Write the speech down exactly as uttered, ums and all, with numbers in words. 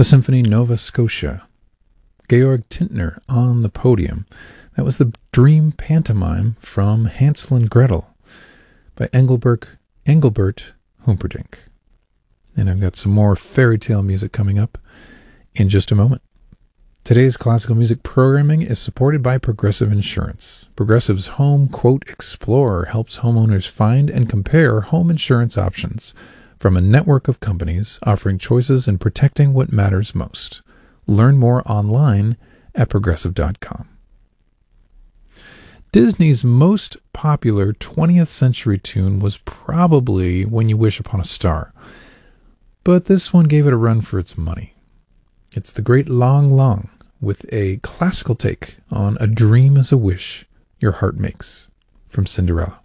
the Symphony Nova Scotia. Georg Tintner on the podium. That was the Dream Pantomime from Hansel and Gretel by Engelbert, Engelbert Humperdinck. And I've got some more fairy tale music coming up in just a moment. Today's classical music programming is supported by Progressive Insurance. Progressive's Home Quote Explorer helps homeowners find and compare home insurance options from a network of companies offering choices and protecting what matters most. Learn more online at progressive dot com. Disney's most popular twentieth century tune was probably When You Wish Upon a Star, but this one gave it a run for its money. It's The Great Long Long, with a classical take on A Dream is a Wish Your Heart Makes, from Cinderella.